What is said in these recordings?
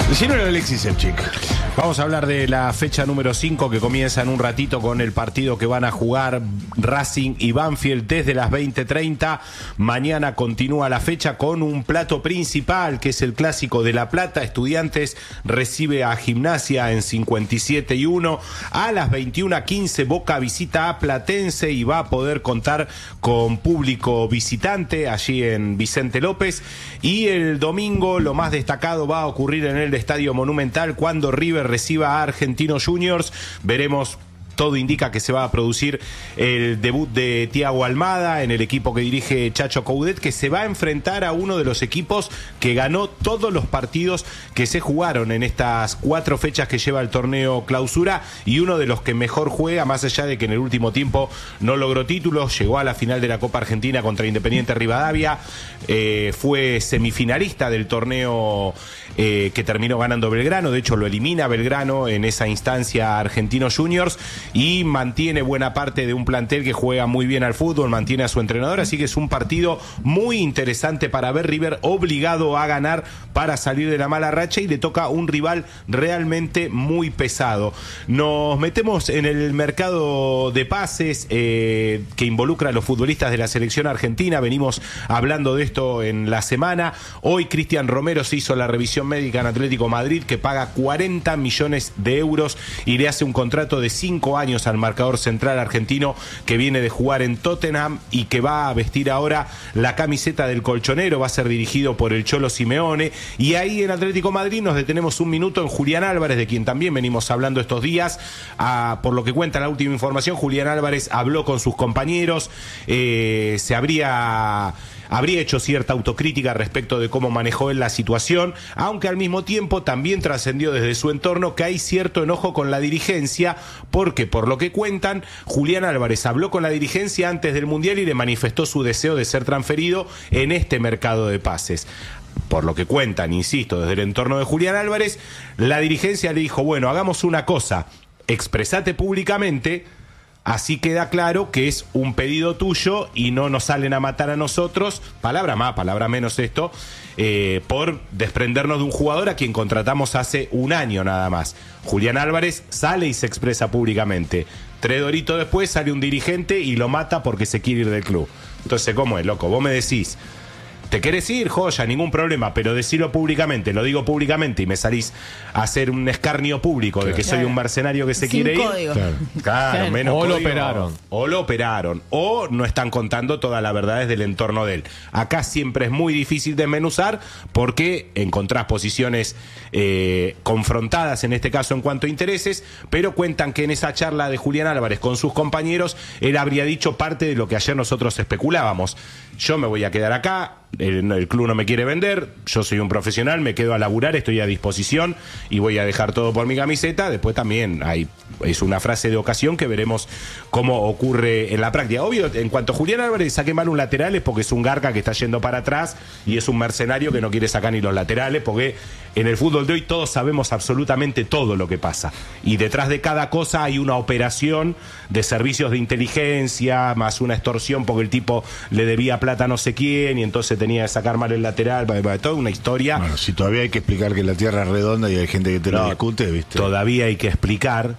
Decímelo, Alexis Sevchik. Vamos a hablar de la fecha número 5 que comienza en un ratito con el partido que van a jugar Racing y Banfield desde las 20:30. Mañana continúa la fecha con un plato principal que es el Clásico de La Plata. Estudiantes recibe a Gimnasia en 57-1. A las 21:15 Boca visita a Platense y va a poder contar con público visitante allí en Vicente López. Y el domingo lo más destacado va a ocurrir en el Estadio Monumental cuando River reciba a Argentinos Juniors. Veremos. Todo indica que se va a producir el debut de Thiago Almada en el equipo que dirige Chacho Coudet, que se va a enfrentar a uno de los equipos que ganó todos los partidos que se jugaron en estas 4 fechas que lleva el torneo Clausura y uno de los que mejor juega, más allá de que en el último tiempo no logró títulos, llegó a la final de la Copa Argentina contra Independiente Rivadavia, fue semifinalista del torneo que terminó ganando Belgrano, de hecho lo elimina Belgrano en esa instancia Argentinos Juniors, y mantiene buena parte de un plantel que juega muy bien al fútbol, mantiene a su entrenador, así que es un partido muy interesante para ver. River obligado a ganar para salir de la mala racha y le toca un rival realmente muy pesado. Nos metemos en el mercado de pases que involucra a los futbolistas de la selección argentina, venimos hablando de esto en la semana. Hoy Cristian Romero se hizo la revisión médica en Atlético Madrid, que paga 40 millones de euros y le hace un contrato de 5 años al marcador central argentino que viene de jugar en Tottenham y que va a vestir ahora la camiseta del colchonero, va a ser dirigido por el Cholo Simeone. Y ahí en Atlético Madrid nos detenemos un minuto en Julián Álvarez, de quien también venimos hablando estos días. Por lo que cuenta la última información, Julián Álvarez habló con sus compañeros, habría hecho cierta autocrítica respecto de cómo manejó él la situación, aunque al mismo tiempo también trascendió desde su entorno que hay cierto enojo con la dirigencia, porque por lo que cuentan, Julián Álvarez habló con la dirigencia antes del Mundial y le manifestó su deseo de ser transferido en este mercado de pases. Por lo que cuentan, insisto, desde el entorno de Julián Álvarez, la dirigencia le dijo, bueno, hagamos una cosa, expresate públicamente. Así queda claro que es un pedido tuyo y no nos salen a matar a nosotros, palabra más, palabra menos esto, por desprendernos de un jugador a quien contratamos hace un año nada más. Julián Álvarez sale y se expresa públicamente. 3 doritos después sale un dirigente y lo mata porque se quiere ir del club. Entonces, ¿cómo es, loco? Vos me decís, ¿te querés ir? Joya, ningún problema, pero decilo públicamente, lo digo públicamente y me salís a hacer un escarnio público de que soy un mercenario que se quiere ir. Claro, menos o código, lo operaron, o no están contando toda la verdad desde el entorno de él. Acá siempre es muy difícil desmenuzar porque encontrás posiciones confrontadas, en este caso en cuanto a intereses, pero cuentan que en esa charla de Julián Álvarez con sus compañeros, él habría dicho parte de lo que ayer nosotros especulábamos. Yo me voy a quedar acá, el club no me quiere vender, yo soy un profesional, me quedo a laburar, estoy a disposición y voy a dejar todo por mi camiseta. Después también es una frase de ocasión que veremos cómo ocurre en la práctica. Obvio, en cuanto a Julián Álvarez saque mal un lateral es porque es un garca que está yendo para atrás y es un mercenario que no quiere sacar ni los laterales, porque en el fútbol de hoy todos sabemos absolutamente todo lo que pasa y detrás de cada cosa hay una operación de servicios de inteligencia más una extorsión porque el tipo le debía plata a no sé quién y entonces tenía que sacar mal el lateral, toda una historia. Bueno, si todavía hay que explicar que la tierra es redonda y hay gente que te lo discute, ¿viste? Todavía hay que explicar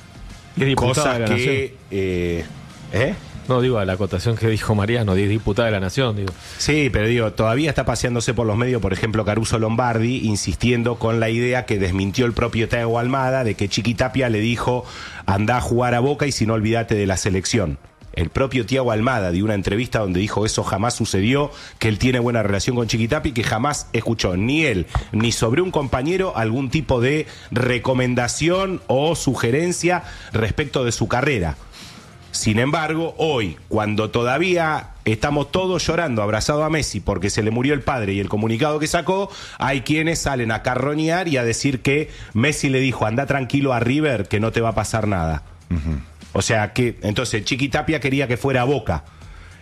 cosas que... No, digo, a la acotación que dijo Mariano, diputada de la Nación, digo. Sí, pero digo, todavía está paseándose por los medios, por ejemplo, Caruso Lombardi, insistiendo con la idea que desmintió el propio Thiago Almada, de que Chiqui Tapia le dijo, andá a jugar a Boca y si no, olvídate de la selección. El propio Thiago Almada dio una entrevista donde dijo eso jamás sucedió, que él tiene buena relación con Chiqui Tapia y que jamás escuchó ni él ni sobre un compañero algún tipo de recomendación o sugerencia respecto de su carrera. Sin embargo, hoy, cuando todavía estamos todos llorando abrazados a Messi porque se le murió el padre y el comunicado que sacó, hay quienes salen a carroñear y a decir que Messi le dijo, anda tranquilo a River que no te va a pasar nada. O sea que, entonces Chiqui Tapia quería que fuera a Boca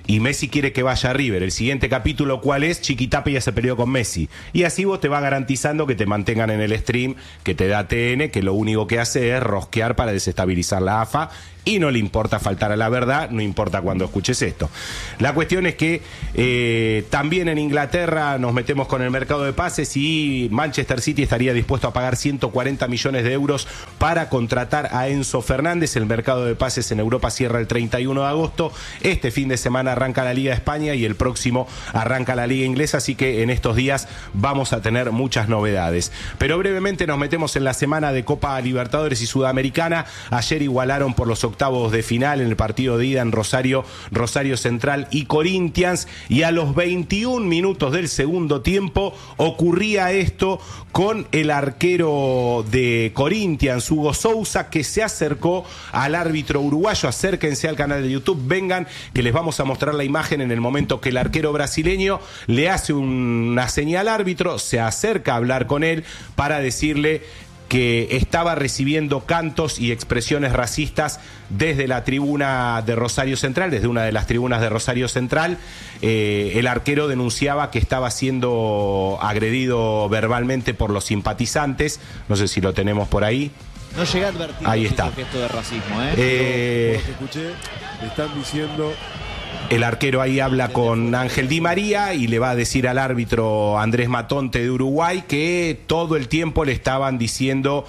y Messi quiere que vaya a River. El siguiente capítulo, ¿cuál es? Chiquitapia ya se peleó con Messi. Y así vos te vas garantizando que te mantengan en el stream, que te da TN, que lo único que hace es rosquear para desestabilizar la AFA. Y no le importa faltar a la verdad, no importa cuando escuches esto. La cuestión es que también en Inglaterra nos metemos con el mercado de pases y Manchester City estaría dispuesto a pagar 140 millones de euros para contratar a Enzo Fernández. El mercado de pases en Europa cierra el 31 de agosto. Este fin de semana arranca la Liga de España y el próximo arranca la Liga Inglesa, así que en estos días vamos a tener muchas novedades. Pero brevemente nos metemos en la semana de Copa Libertadores y Sudamericana. Ayer igualaron por los octavos de final en el partido de ida en Rosario Central y Corinthians, y a los 21 minutos del segundo tiempo ocurría esto con el arquero de Corinthians, Hugo Sousa, que se acercó al árbitro uruguayo. Acérquense al canal de YouTube, vengan, que les vamos a mostrar la imagen en el momento que el arquero brasileño le hace una señal al árbitro, se acerca a hablar con él para decirle que estaba recibiendo cantos y expresiones racistas desde la tribuna de Rosario Central, desde una de las tribunas de Rosario Central. El arquero denunciaba que estaba siendo agredido verbalmente por los simpatizantes. No sé si lo tenemos por ahí. No llega a advertir. Ahí está. Gesto de racismo, Por lo que escuché, le están diciendo... El arquero ahí habla con Ángel Di María y le va a decir al árbitro Andrés Matonte de Uruguay que todo el tiempo le estaban diciendo,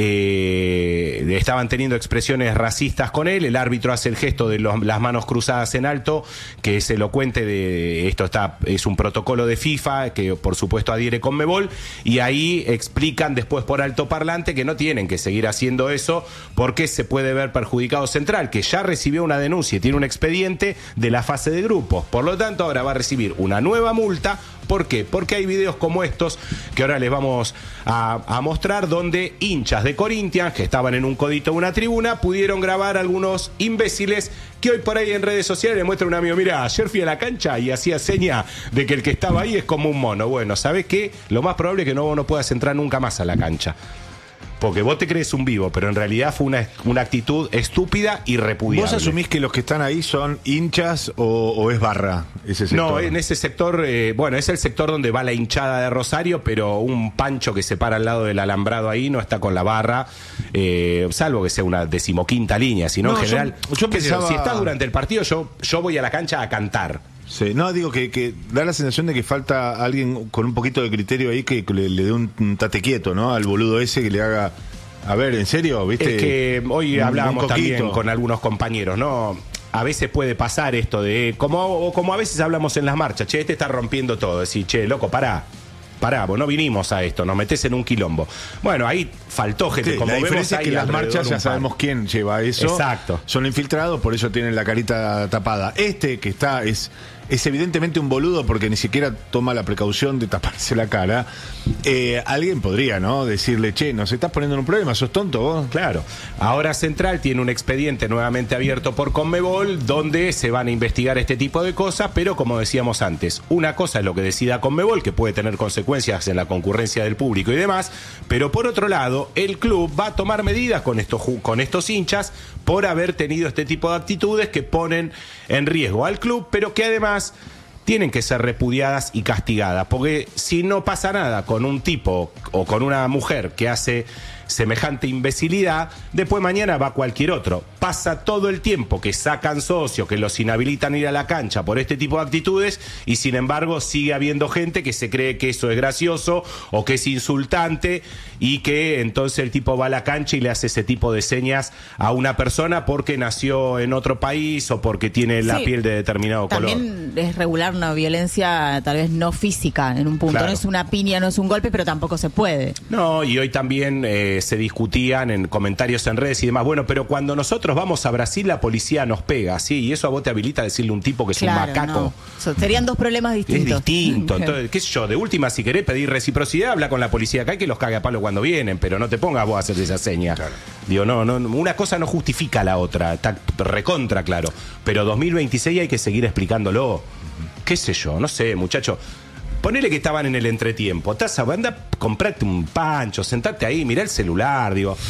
le estaban teniendo expresiones racistas con él. El árbitro hace el gesto de las manos cruzadas en alto, que es elocuente de esto. Es un protocolo de FIFA que por supuesto adhiere Conmebol, y ahí explican después por altoparlante que no tienen que seguir haciendo eso porque se puede ver perjudicado Central, que ya recibió una denuncia y tiene un expediente de la fase de grupos. Por lo tanto, ahora va a recibir una nueva multa. ¿Por qué? Porque hay videos como estos que ahora les vamos a mostrar, donde hinchas de Corinthians que estaban en un codito de una tribuna pudieron grabar a algunos imbéciles que hoy por ahí en redes sociales le muestra un amigo: mira, ayer fui a la cancha y hacía seña de que el que estaba ahí es como un mono. Bueno, ¿sabés qué? Lo más probable es que no puedas entrar nunca más a la cancha, porque vos te crees un vivo, pero en realidad fue una actitud estúpida y repudiable. ¿Vos asumís que los que están ahí son hinchas o es barra ese sector? No, en ese sector, bueno, es el sector donde va la hinchada de Rosario, pero un Pancho que se para al lado del alambrado ahí no está con la barra, salvo que sea una 15ª línea, sino en general, yo pensaba... si está durante el partido, yo voy a la cancha a cantar. Sí, no, digo que da la sensación de que falta alguien con un poquito de criterio ahí que le dé un tate quieto, ¿no? Al boludo ese, que le haga... A ver, ¿en serio? ¿Viste? Es que hoy hablábamos también coquito con algunos compañeros, ¿no? A veces puede pasar esto de... Como a veces hablamos en las marchas: che, este está rompiendo todo. Decir, che, loco, pará, vos no vinimos a esto, nos metés en un quilombo. Bueno, ahí faltó gente, sí, como la vemos diferencia ahí es que las marchas ya un sabemos quién lleva eso. Exacto. Son infiltrados, por eso tienen la carita tapada. Este que está es evidentemente un boludo porque ni siquiera toma la precaución de taparse la cara. Alguien podría, ¿no? Decirle: che, nos estás poniendo en un problema, sos tonto vos. Claro. Ahora Central tiene un expediente nuevamente abierto por Conmebol, donde se van a investigar este tipo de cosas, pero como decíamos antes, una cosa es lo que decida Conmebol, que puede tener consecuencias en la concurrencia del público y demás, pero por otro lado, el club va a tomar medidas con estos hinchas por haber tenido este tipo de actitudes que ponen en riesgo al club, pero que además tienen que ser repudiadas y castigadas, porque si no pasa nada con un tipo o con una mujer que hace semejante imbecilidad, después mañana va cualquier otro. Pasa todo el tiempo que sacan socios, que los inhabilitan a ir a la cancha por este tipo de actitudes, y sin embargo sigue habiendo gente que se cree que eso es gracioso o que es insultante, y que entonces el tipo va a la cancha y le hace ese tipo de señas a una persona porque nació en otro país o porque tiene la piel de determinado color. También es regular una violencia tal vez no física en un punto. Claro. No es una piña, no es un golpe, pero tampoco se puede. No, y hoy también se discutían en comentarios en redes y demás: bueno, pero cuando nosotros vamos a Brasil la policía nos pega, ¿sí? Y eso a vos te habilita a decirle a un tipo que es un macaco. No. Serían dos problemas distintos. Es distinto. Entonces, qué sé yo, de última, si querés pedir reciprocidad, habla con la policía acá y que los cague a palo cuando vienen, pero no te pongas vos a hacer esa seña. Claro. Digo, no, una cosa no justifica la otra, está recontra claro, pero 2026 hay que seguir explicándolo. Qué sé yo, no sé, muchacho. Ponele que estaban en el entretiempo. Anda, comprate un pancho, sentate ahí, mirá el celular, digo.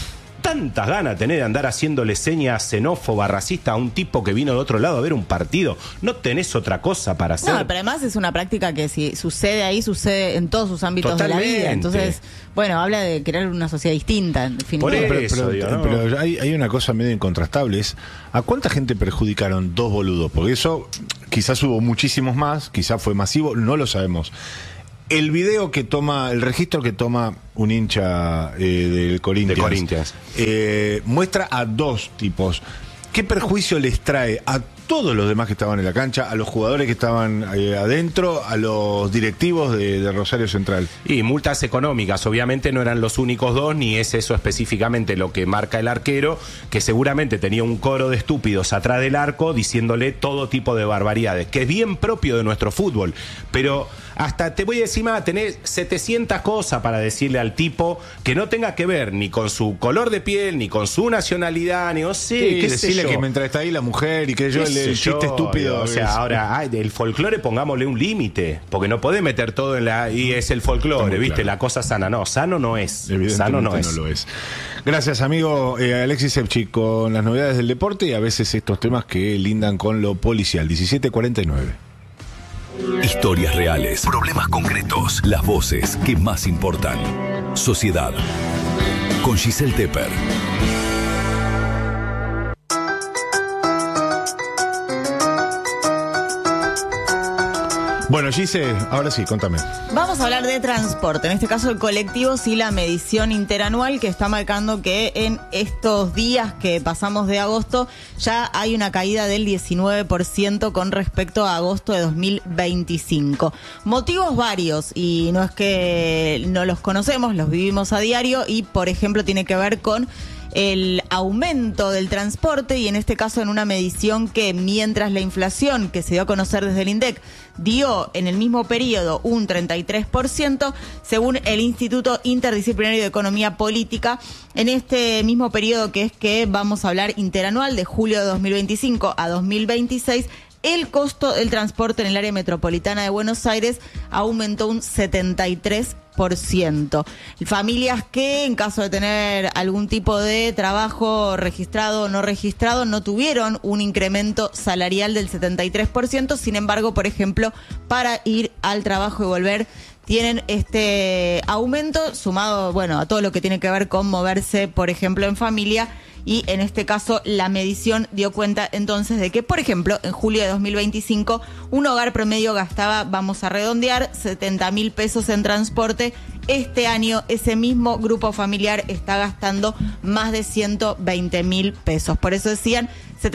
tantas ganas tenés de andar haciéndole señas xenófoba, racista a un tipo que vino del otro lado a ver un partido? ¿No tenés otra cosa para hacer? No, pero además es una práctica que si sucede ahí, sucede en todos sus ámbitos de la vida. Entonces, bueno, habla de crear una sociedad distinta, en definitiva. Por eso, pero hay una cosa medio incontrastable, es ¿a cuánta gente perjudicaron dos boludos? Porque eso quizás hubo muchísimos más, quizás fue masivo, no lo sabemos. El video que toma, el registro que toma un hincha del Corinthians, muestra a dos tipos. ¿Qué perjuicio les trae a todos los demás que estaban en la cancha, a los jugadores que estaban adentro, a los directivos de Rosario Central? Y multas económicas, obviamente no eran los únicos dos, ni es eso específicamente lo que marca el arquero, que seguramente tenía un coro de estúpidos atrás del arco diciéndole todo tipo de barbaridades, que es bien propio de nuestro fútbol, pero hasta te voy a decir más, tenés 700 cosas para decirle al tipo que no tenga que ver ni con su color de piel, ni con su nacionalidad, ni qué decirle que mientras está ahí la mujer y que yo el chiste estúpido. O sea, ahora, el folclore pongámosle un límite, porque no podés meter todo en la... Y es el folclore, ¿viste? Claro. La cosa sana. No, sano no es. Sano no es. No lo es. Gracias, amigo Alexis Sepchi, con las novedades del deporte y a veces estos temas que lindan con lo policial. 17:49. Historias reales, problemas concretos, las voces que más importan. Sociedad. Con Giselle Tepper. Bueno, Gise, ahora sí, contame. Vamos a hablar de transporte, en este caso el colectivo, sí, la medición interanual que está marcando que en estos días que pasamos de agosto ya hay una caída del 19% con respecto a agosto de 2025. Motivos varios y no es que no los conocemos, los vivimos a diario y, por ejemplo, tiene que ver con el aumento del transporte y en este caso en una medición que mientras la inflación que se dio a conocer desde el INDEC dio en el mismo periodo un 33%, según el Instituto Interdisciplinario de Economía Política, en este mismo periodo que es que vamos a hablar interanual de julio de 2025 a 2026, el costo del transporte en el área metropolitana de Buenos Aires aumentó un 73%. Familias que, en caso de tener algún tipo de trabajo registrado o no registrado, no tuvieron un incremento salarial del 73%. Sin embargo, por ejemplo, para ir al trabajo y volver, tienen este aumento sumado, bueno, a todo lo que tiene que ver con moverse, por ejemplo, en familia. Y en este caso la medición dio cuenta entonces de que, por ejemplo, en julio de 2025 un hogar promedio gastaba, vamos a redondear, 70.000 pesos en transporte. Este año ese mismo grupo familiar está gastando más de 120.000 pesos. Por eso decían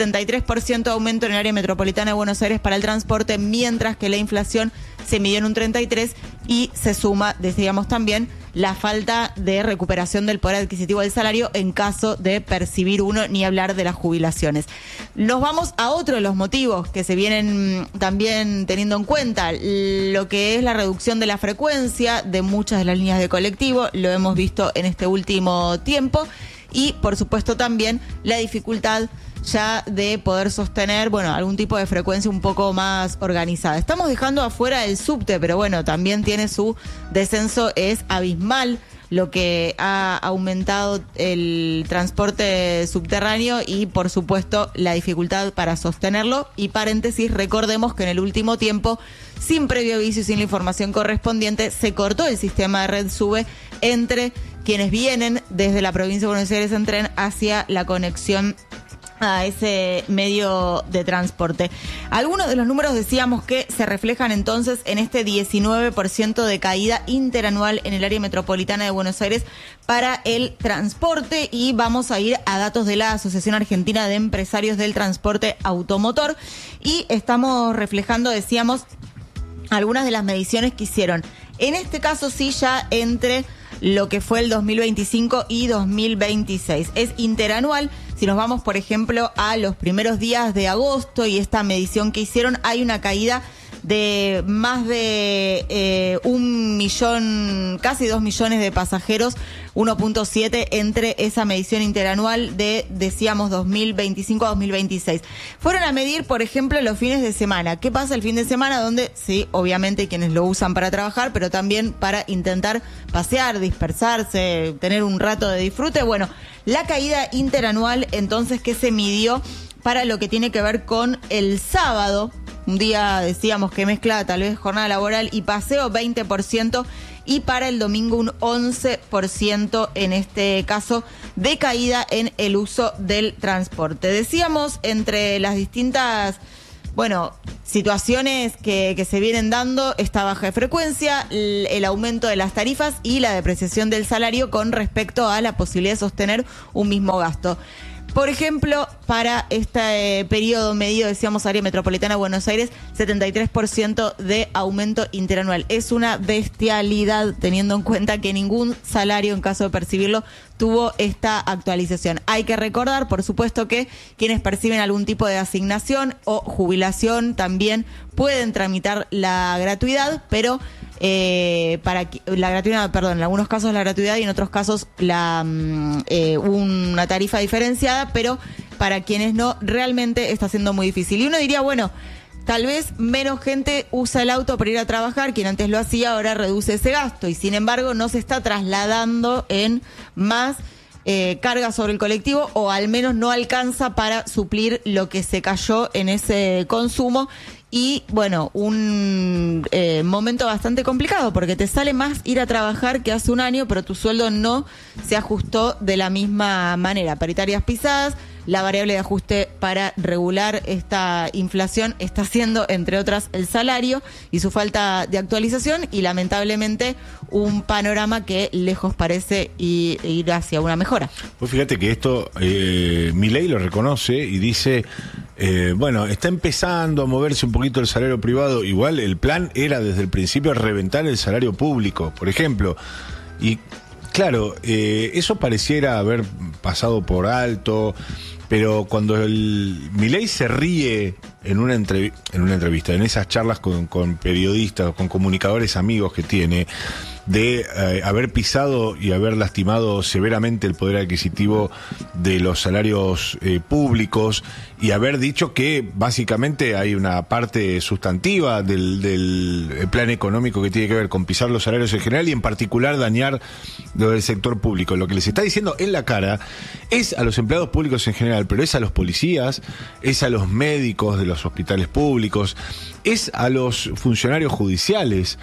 73% de aumento en el área metropolitana de Buenos Aires para el transporte, mientras que la inflación se midió en un 33% y se suma, decíamos también, la falta de recuperación del poder adquisitivo del salario en caso de percibir uno, ni hablar de las jubilaciones. Nos vamos a otro de los motivos que se vienen también teniendo en cuenta, lo que es la reducción de la frecuencia de muchas de las líneas de colectivo, lo hemos visto en este último tiempo, y por supuesto también la dificultad ya de poder sostener, bueno, algún tipo de frecuencia un poco más organizada. Estamos dejando afuera el subte, pero bueno, también tiene su descenso, es abismal lo que ha aumentado el transporte subterráneo y, por supuesto, la dificultad para sostenerlo. Y paréntesis, recordemos que en el último tiempo, sin previo aviso y sin la información correspondiente, se cortó el sistema de red SUBE entre quienes vienen desde la provincia de Buenos Aires en tren hacia la conexión a ese medio de transporte. Algunos de los números decíamos que se reflejan entonces en este 19% de caída interanual en el área metropolitana de Buenos Aires para el transporte, y vamos a ir a datos de la Asociación Argentina de Empresarios del Transporte Automotor y estamos reflejando, decíamos, algunas de las mediciones que hicieron. En este caso sí ya entre lo que fue el 2025 y 2026. Es interanual. Si nos vamos, por ejemplo, a los primeros días de agosto y esta medición que hicieron, hay una caída de más de 1 millón, casi 2 millones de pasajeros, 1.7 entre esa medición interanual de, decíamos, 2025 a 2026. Fueron a medir, por ejemplo, los fines de semana. ¿Qué pasa el fin de semana? Donde, sí, obviamente quienes lo usan para trabajar, pero también para intentar pasear, dispersarse, tener un rato de disfrute. Bueno, la caída interanual, entonces, que se midió para lo que tiene que ver con el sábado, un día decíamos que mezcla tal vez jornada laboral y paseo, 20%, y para el domingo un 11% en este caso de caída en el uso del transporte. Decíamos, entre las distintas, bueno, situaciones que se vienen dando, esta baja de frecuencia, el aumento de las tarifas y la depreciación del salario con respecto a la posibilidad de sostener un mismo gasto. Por ejemplo, para este periodo medido, decíamos, área metropolitana de Buenos Aires, 73% de aumento interanual. Es una bestialidad, teniendo en cuenta que ningún salario, en caso de percibirlo, tuvo esta actualización. Hay que recordar, por supuesto, que quienes perciben algún tipo de asignación o jubilación también pueden tramitar la gratuidad, pero para la gratuidad, perdón, en algunos casos la gratuidad y en otros casos una tarifa diferenciada, pero para quienes no, realmente está siendo muy difícil. Y uno diría, bueno, tal vez menos gente usa el auto para ir a trabajar, quien antes lo hacía ahora reduce ese gasto, y sin embargo no se está trasladando en más carga sobre el colectivo, o al menos no alcanza para suplir lo que se cayó en ese consumo. Y bueno, un momento bastante complicado, porque te sale más ir a trabajar que hace un año, pero tu sueldo no se ajustó de la misma manera. Paritarias pisadas, la variable de ajuste para regular esta inflación está siendo, entre otras, el salario y su falta de actualización, y lamentablemente un panorama que lejos parece ir hacia una mejora. Pues fíjate que esto Milei lo reconoce y dice, bueno, está empezando a moverse un poquito el salario privado. Igual el plan era desde el principio reventar el salario público, por ejemplo. Y claro, eso pareciera haber pasado por alto, pero cuando Milei se ríe en una entrevista, en esas charlas con periodistas, con comunicadores amigos que tiene, de haber pisado y haber lastimado severamente el poder adquisitivo de los salarios públicos, y haber dicho que básicamente hay una parte sustantiva del plan económico que tiene que ver con pisar los salarios en general y en particular dañar lo del sector público. Lo que les está diciendo en la cara es a los empleados públicos en general, pero es a los policías, es a los médicos de los hospitales públicos, es a los funcionarios judiciales,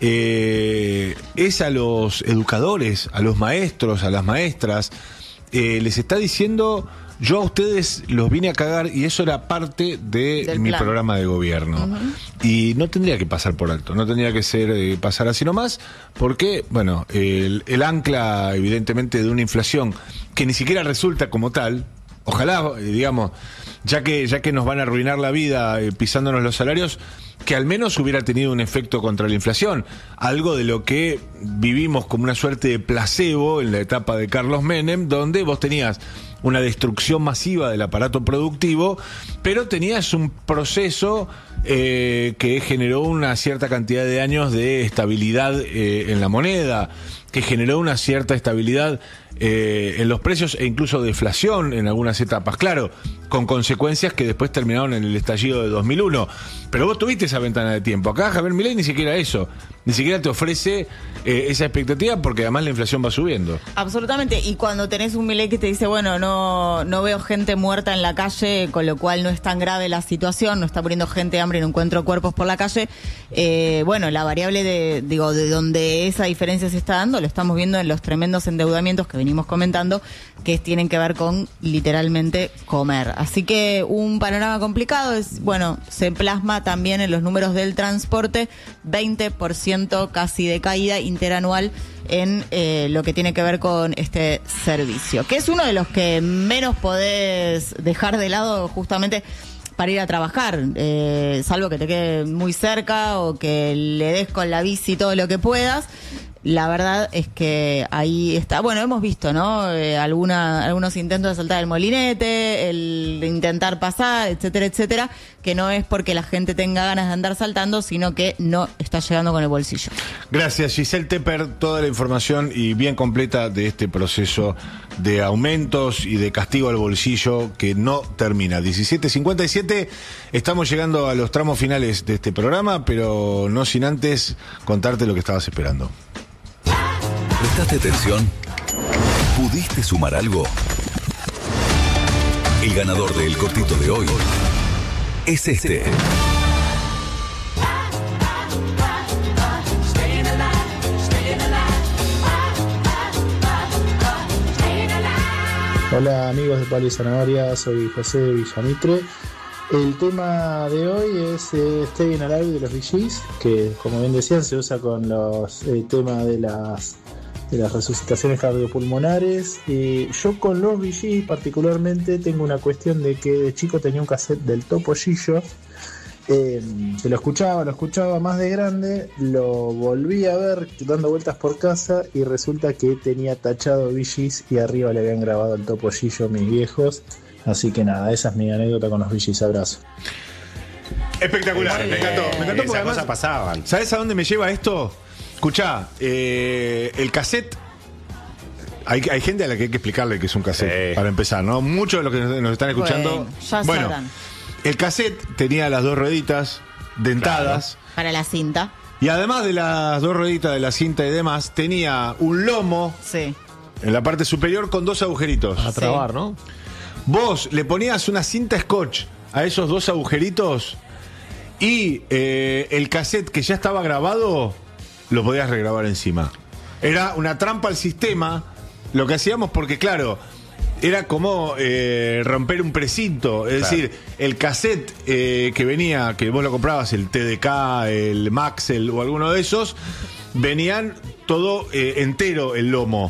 es a los educadores, a los maestros, a las maestras. Les está diciendo, yo a ustedes los vine a cagar, y eso era parte de mi programa de gobierno. Y no tendría que pasar por alto, no tendría que ser pasar así nomás, porque, bueno, el ancla evidentemente de una inflación que ni siquiera resulta como tal. Ojalá, digamos, ya que nos van a arruinar la vida pisándonos los salarios, que al menos hubiera tenido un efecto contra la inflación, algo de lo que vivimos como una suerte de placebo en la etapa de Carlos Menem, donde vos tenías una destrucción masiva del aparato productivo, pero tenías un proceso que generó una cierta cantidad de años de estabilidad en la moneda, que generó una cierta estabilidad en los precios e incluso deflación en algunas etapas, claro, con consecuencias que después terminaron en el estallido de 2001. Pero vos tuviste esa ventana de tiempo. Acá Javier Milei ni siquiera eso, ni siquiera te ofrece esa expectativa, porque además la inflación va subiendo. Absolutamente, y cuando tenés un Milei que te dice, bueno, no veo gente muerta en la calle, con lo cual no es tan grave la situación, no está muriendo gente de hambre, no encuentro cuerpos por la calle, bueno, la variable de donde esa diferencia se está dando, lo estamos viendo en los tremendos endeudamientos que venimos comentando, que tienen que ver con literalmente comer. Así que un panorama complicado, bueno, se plasma también en los números del transporte, 20% casi de caída interanual en lo que tiene que ver con este servicio, que es uno de los que menos podés dejar de lado justamente para ir a trabajar, salvo que te quede muy cerca o que le des con la bici todo lo que puedas. La verdad es que ahí está, bueno, hemos visto, ¿no? Algunos intentos de saltar el molinete, el de intentar pasar, etcétera, etcétera, que no es porque la gente tenga ganas de andar saltando, sino que no está llegando con el bolsillo. Gracias, Giselle Tepper, toda la información y bien completa de este proceso de aumentos y de castigo al bolsillo que no termina. 17:57, estamos llegando a los tramos finales de este programa, pero no sin antes contarte lo que estabas esperando. ¿Prestaste atención? ¿Pudiste sumar algo? El ganador del cortito de hoy es este. Hola amigos de Palo y Zanahoria, soy José de Villamitre. El tema de hoy es Staying Alive de los VGs, que como bien decían se usa con los temas de las resucitaciones cardiopulmonares. Yo con los VGs particularmente tengo una cuestión de que de chico tenía un cassette del Topollillo, que lo escuchaba más de grande, lo volví a ver dando vueltas por casa y resulta que tenía tachado VGs y arriba le habían grabado el Topollillo mis viejos. Así que nada, esa es mi anécdota con los VGs. Abrazo. Espectacular, me encantó porque Esas además, cosas pasaban. ¿sabes a dónde me lleva esto? Escuchá, el cassette. Hay gente a la que hay que explicarle que es un cassette, Sí. para empezar, ¿no? Muchos de los que nos están escuchando. Ya sabrán. El cassette tenía las dos rueditas dentadas. Para la cinta, Y además de las dos rueditas de la cinta y demás, tenía un lomo sí. en la parte superior con dos agujeritos. A trabar, ¿no? Vos le ponías una cinta scotch a esos dos agujeritos y el cassette que ya estaba grabado lo podías regrabar encima. Era una trampa al sistema lo que hacíamos porque, claro, era como romper un precinto. Es decir, el cassette que venía, que vos lo comprabas, el TDK, el Maxell o alguno de esos, venían todo entero el lomo.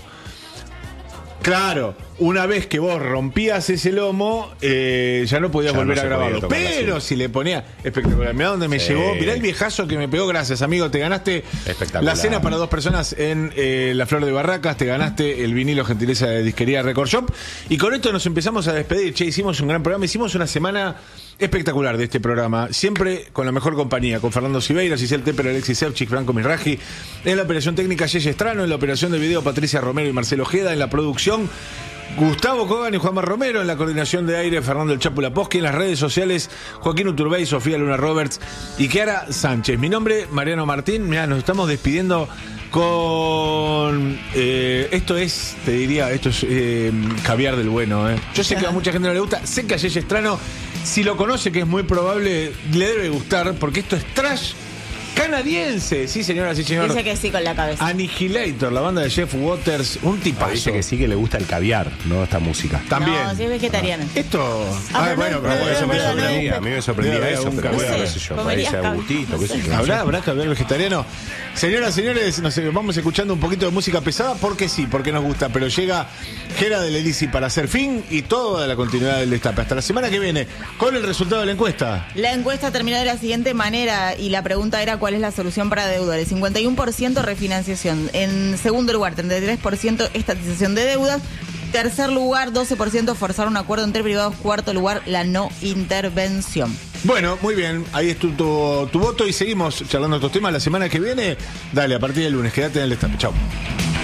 Claro, una vez que vos rompías ese lomo, ya no podías Ya volver no a se grabarlo. podía tocar la Pero cinta. si le ponía... Espectacular. Mirá dónde me Sí. llegó. Mirá el viejazo que me pegó. Gracias, amigo. Te ganaste Espectacular. la cena para dos personas en La Flor de Barracas. Te ganaste el vinilo gentileza de Disquería Record Shop. Y con esto nos empezamos a despedir. Che, hicimos un gran programa. Hicimos una semana espectacular de este programa. Siempre con la mejor compañía. Con Fernando Siveira, Giselle Tepper, Alexis Sevchik, Franco Mirraji. En la operación técnica, Yeye Estrano. En la operación de video, Patricia Romero y Marcelo Ojeda. En la producción, Gustavo Kogan y Juanma Romero. En la coordinación de aire, Fernando El Chapu Laposky. En las redes sociales, Joaquín Uturbey, Sofía Luna Roberts y Kiara Sánchez. Mi nombre, Mariano Martín. Mirá, nos estamos despidiendo con... esto es, te diría, esto es caviar del bueno. Yo sé que a mucha gente no le gusta. Sé que a Yeye Estrano, si lo conoce, que es muy probable, le debe gustar, porque esto es trash canadiense. Sí, señoras y señores. Dice que sí con la cabeza. Annihilator, la banda de Jeff Waters, un tipazo. Dice que sí, que le gusta el caviar, ¿no? Esta música. También. No, si es vegetariana. Esto. Pero bueno, pero no, eso me perdón, sorprendía. A mí me sorprendía Debe haber eso, un pero caviar. bueno, No qué sé, sé yo, comerías parece caviar. gustito, qué sé yo. ¿Habrá caviar vegetariano? Señoras, señores, vamos escuchando un poquito de música pesada porque sí, porque nos gusta, pero llega Gera del Elisi para hacer fin y toda la continuidad del destape. Hasta la semana que viene, con el resultado de la encuesta. La encuesta terminó de la siguiente manera y la pregunta era ¿cuál es la solución para deudores? 51% refinanciación. En segundo lugar, 33% estatización de deudas. Tercer lugar, 12% forzar un acuerdo entre privados. Cuarto lugar, la no intervención. Bueno, muy bien, ahí estuvo tu voto y seguimos charlando estos temas la semana que viene. Dale, a partir del lunes, quédate en el destape. Chau.